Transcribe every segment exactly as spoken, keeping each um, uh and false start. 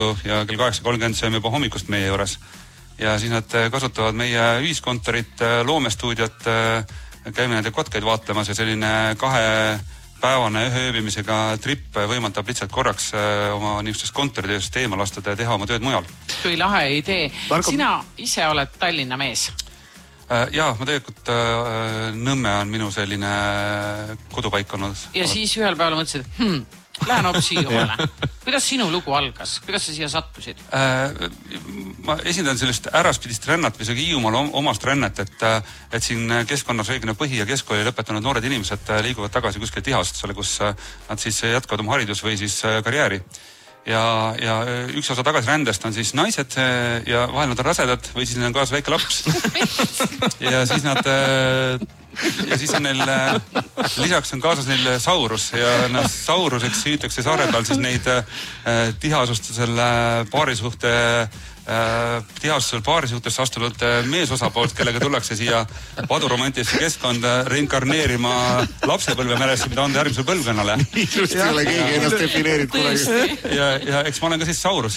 ja kell kaheksa kolmkümmend sööme juba hommikust meie juures. Ja siis nad kasutavad meie ühiskontorit, loomestuudiot, käime nende kotkeid vaatlemas ja selline kahe päevane ühe ööbimisega trip võimaldab lihtsalt korraks oma niisugustest kontoritööst eemal astuda ja teha oma tööd mujal. Kui lahe idee. Marko... Sina ise oled Tallinna mees? Jaa, ma tegelikult Nõmme on minu selline kodupaik olnud. Ja siis ühel päeval mõtlesid, hmm, lähen hoopis Hiiumaale. Kuidas sinu lugu algas? Kuidas sa siia sattusid? Ma esindan sellist äraspidist rännat või isegi Hiiumaal omast rännet, et, et siin keskkonnas õigena põhi- ja keskkooli lõpetanud noored inimesed liiguvad tagasi kuskil tihastusele, kus nad siis jätkavad oma haridus või siis karjääri. Ja, ja üks osa tagasi rändest on siis naised ja vahel nad on rasedad või siis neil on kaas väike laps. Ja siis nad, ja siis on neil, lisaks on kaasas neil saurus ja no, sauruseks süütakse saare peal siis neid tihasustusel paarisuhte tihasustusel paarisuhtesse astunud meesosapoolt, kellega tullakse siia paduromantilisse keskkonda reinkarneerima lapsepõlve mälesse, mida anda järgmisele põlvkonnale. Just ei ole keegi ennast defineerinud kunagi. Ja, ja eks ma olen ka siis saurus.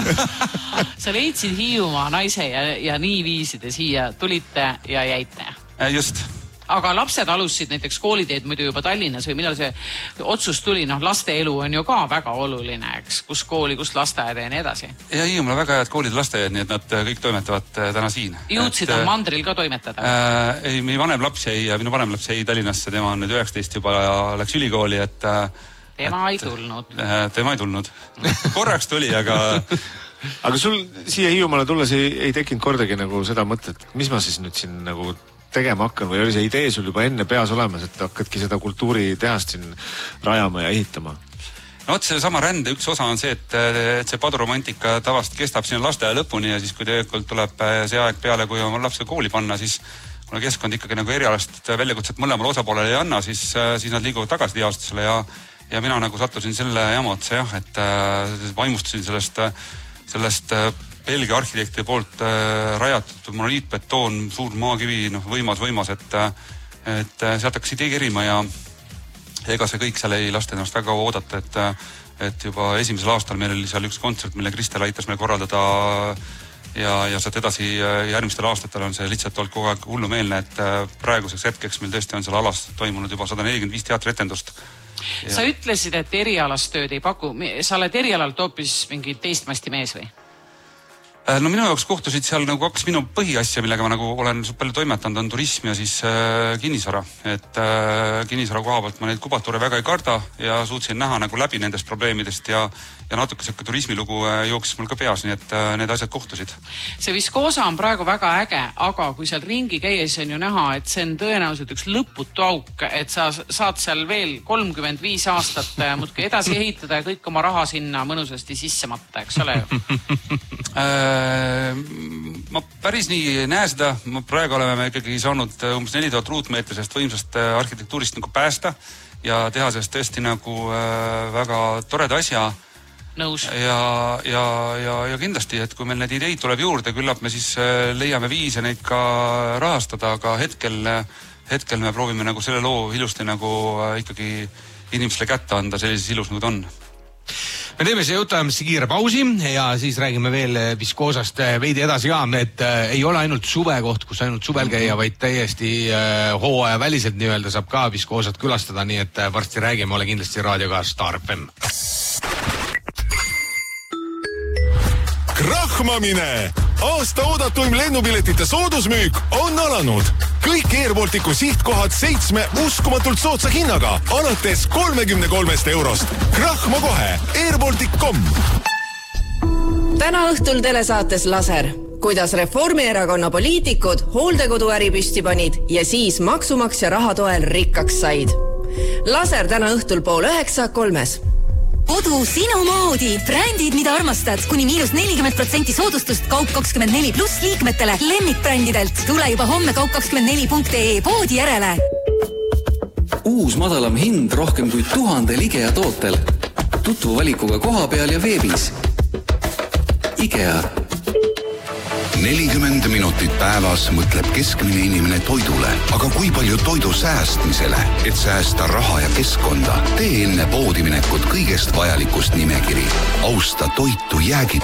Sa leidsid Hiiumaa naise ja, ja nii viiside siia tulite ja jäite. Just. Aga lapsed alusid näiteks kooliteed muidu juba Tallinnas või millal see otsus tuli, noh laste elu on ju ka väga oluline, eks, kus kooli, kus lasteaed ja nii edasi. Ja Hiiumaal väga head koolid lasteaed, nii et nad kõik toimetavad täna siin. Jõudsid on mandril ka toimetada? Äh, ei, meie vanem laps jäi, minu vanem laps jäi Tallinnasse, tema on nüüd üheksateist juba ja läks ülikooli, et... Tema et, ei tulnud. Tema ei tulnud. Korraks tuli, aga... Aga sul siia Hiiumaale tulles ei, ei tekkinud kordagi nagu seda mõtet, mis ma siis nüüd siin nagu... tegema hakkan või oli see idee sul juba enne peas olemas, et hakkadki seda kultuuritehast siin rajama ja ehitama? No, see sama rände üks osa on see, et, et see paduromantika tavast kestab sinna lasteaja lõpuni ja siis kui tegelikult tuleb see aeg peale, kui oma lapse kooli panna, siis kuna keskkond ikkagi nagu erialast väljakutset mõlemale osapoolele ei anna, siis, siis nad liiguvad tagasi tihastusele ja, ja mina nagu sattusin selle jama otsa jah, et vaimustusin sellest, sellest Belgia arhitektide poolt äh, rajatud monoliitbetoon, suur maakivi, noh, võimas, võimas, et, et sealt hakkas idee kerima ja ega see kõik seal ei laste ennast väga oodata, et, et juba esimesel aastal meil oli seal üks kontsert, mille Kristel aitas meil korraldada ja, ja sealt edasi järgmistel aastatel on see lihtsalt olnud kogu aeg hullumeelne, et praeguseks hetkeks meil tõesti on seal alas toimunud juba sada nelikümmend viis teatritendust. Ja... Sa ütlesid, et erialast tööd ei paku. Sa oled erialalt hoopis mingi teistmasti mees või? No minu jaoks kohtusid seal nagu kaks minu põhiasja, millega ma nagu olen palju toimetanud, on turism ja siis äh, kinnisvara. Et äh, kinnisvara koha pealt ma neid kubatuure väga ei karda ja suutsin näha nagu läbi nendest probleemidest ja, ja natuke selline turismilugu äh, jooksis mul ka peas, nii et äh, need asjad kohtusid. See Viskoosa on praegu väga äge, aga kui seal ringi käies on ju näha, et see on tõenäoliselt üks lõputu auk, et sa saad seal veel kolmkümmend viis aastat äh, muudki edasi ehitada ja kõik oma raha sinna mõnusasti sisse matta, eks ole ju? Ma päris nii ei näe seda, ma praegu oleme me ikkagi saanud umbes neli tuhat ruutmeetrisest võimsast arhitektuurist nagu päästa ja teha sellest tõesti nagu väga toreda asja. Nõus. Ja, ja, ja, ja kindlasti, et kui meil need ideid tuleb juurde, küllap me siis leiame viise neid ka rahastada, aga hetkel, hetkel me proovime nagu selle loo ilusti nagu ikkagi inimestele kätte anda sellises ilus nagu ta on. Me teeme see jutujamisse kiire pausi ja siis räägime veel Viskoosast veidi edasi ka, et äh, ei ole ainult suvekoht, kus ainult suvel käia, vaid täiesti äh, hooaja väliselt nii-öelda saab ka Viskoosat külastada, nii et äh, varsti räägime, ole kindlasti raadioga Star F M. Krahmamine! Aasta oodatuim lennupiletite soodusmüük on alanud. Kõik Airbalticu sihtkohad seitsme uskumatult sootsa hinnaga, alates kolmekümne kolmest eurost. Krahma kohe, airbaltic dot com. Täna õhtul telesaates Laser. Kuidas Reformierakonna poliitikud hooldekoduäri püsti panid ja siis maksumaksja raha toel rikkaks said. Laser täna õhtul pool üheksa kolmes. Kodu sinu moodi. Brändid, mida armastad. Kuni miinus nelikümmend protsenti soodustust Kaup kakskümmend neli pluss liikmetele lemmikbrändidelt. Tule juba homme kaup kakskümmend neli punkt ee poodi järele. Uus madalam hind rohkem kui tuhandel IKEA tootel. Tutvu valikuga koha peal ja veebis. IKEA. nelikümmend minutit päevas mõtleb keskmine inimene toidule, aga kui palju toidu säästmisele, et säästa raha ja keskkonda? Tee enne poodi minekut kõigest vajalikust nimekiri. Austa toitu, jäägid